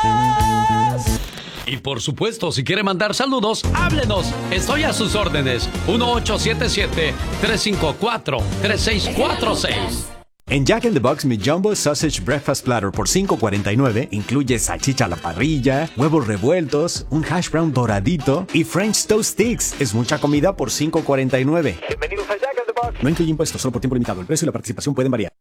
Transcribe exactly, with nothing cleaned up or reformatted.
Y por supuesto, si quiere mandar saludos, háblenos. Estoy a sus órdenes. uno ocho siete siete, tres cinco cuatro, tres seis cuatro seis. En Jack in the Box, mi Jumbo Sausage Breakfast Platter por cinco cuarenta y nueve incluye salchicha a la parrilla, huevos revueltos, un hash brown doradito y French Toast Sticks. Es mucha comida por cinco cuarenta y nueve. Bienvenidos a Jack in the Box. No incluye impuestos, solo por tiempo limitado. El precio y la participación pueden variar.